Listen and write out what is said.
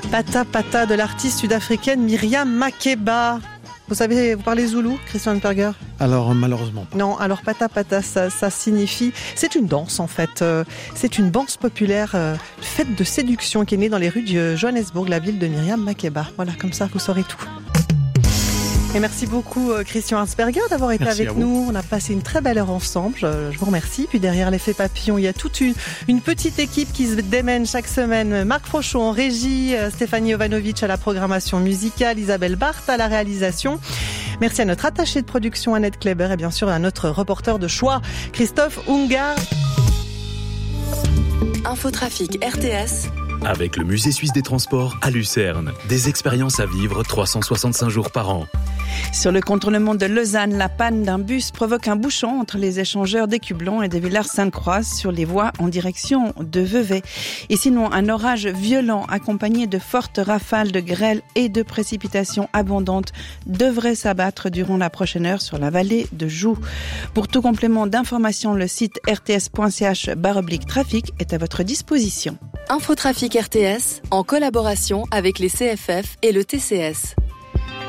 Pata Pata de l'artiste sud-africaine Miriam Makeba. Vous savez, vous parlez zoulou, Christian Berger? Alors, malheureusement pas. Non, alors Pata Pata, ça signifie... C'est une danse, en fait. C'est une danse populaire, fête de séduction qui est née dans les rues de Johannesburg, la ville de Miriam Makeba. Voilà, comme ça, vous saurez tout. Et merci beaucoup Christian Harzberger d'avoir été avec nous. On a passé une très belle heure ensemble. Je vous remercie. Puis derrière l'effet papillon, il y a toute une petite équipe qui se démène chaque semaine. Marc Frochot en régie, Stéphanie Jovanovic à la programmation musicale, Isabelle Barthes à la réalisation. Merci à notre attaché de production Annette Kleber et bien sûr à notre reporter de choix Christophe Ungar. Infotrafic RTS. Avec le Musée suisse des transports à Lucerne. Des expériences à vivre 365 jours par an. Sur le contournement de Lausanne, la panne d'un bus provoque un bouchon entre les échangeurs d'Écublon et de Villars-Sainte-Croix sur les voies en direction de Vevey. Et sinon, un orage violent accompagné de fortes rafales de grêle et de précipitations abondantes devrait s'abattre durant la prochaine heure sur la vallée de Joux. Pour tout complément d'information, le site rts.ch/trafic est à votre disposition. Infotrafic RTS en collaboration avec les CFF et le TCS.